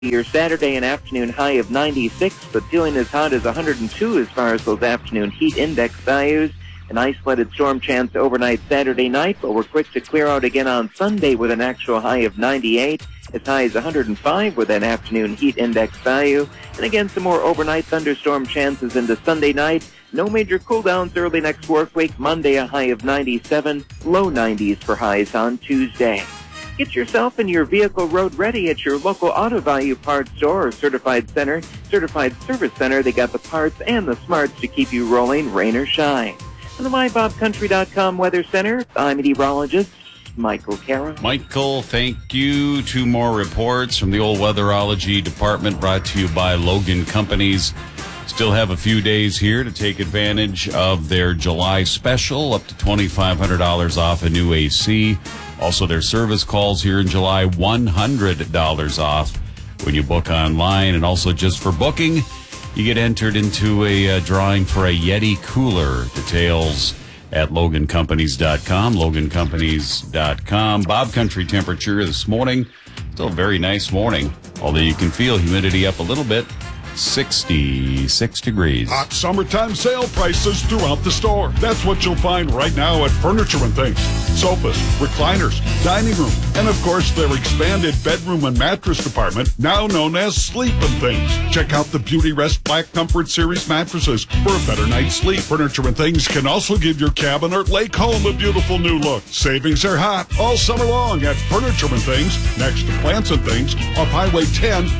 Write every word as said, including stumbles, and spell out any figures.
Your Saturday and afternoon high of ninety-six, but feeling as hot as one hundred two as far as those afternoon heat index values. An isolated storm chance overnight Saturday night, but we're quick to clear out again on Sunday with an actual high of ninety-eight, as high as one hundred five with an afternoon heat index value. And again, some more overnight thunderstorm chances into Sunday night. No major cool downs early next work week. Monday, a high of ninety-seven, low nineties for highs on Tuesday. Get yourself and your vehicle road ready at your local Auto Value Parts store or Certified Center, Certified Service Center. They got the parts and the smarts to keep you rolling, rain or shine. On the my bob country dot com Weather Center, I'm meteorologist Michael Carroll. Michael, thank you. Two more reports from the old weatherology department brought to you by Logan Companies. Still have a few days here to take advantage of their July special, up to twenty-five hundred dollars off a new A C. Also, their service calls here in July, one hundred dollars off when you book online. And also, just for booking, you get entered into a uh, drawing for a Yeti cooler. Details at logan companies dot com, logan companies dot com. Bob Country temperature this morning, still a very nice morning, although you can feel humidity up a little bit. sixty-six degrees. Hot summertime sale prices throughout the store. That's what you'll find right now at Furniture and Things. Sofas, recliners, dining room, and of course their expanded bedroom and mattress department, now known as Sleep and Things. Check out the Beauty Rest Black Comfort Series mattresses for a better night's sleep. Furniture and Things can also give your cabin or lake home a beautiful new look. Savings are hot all summer long at Furniture and Things, next to Plants and Things, off Highway ten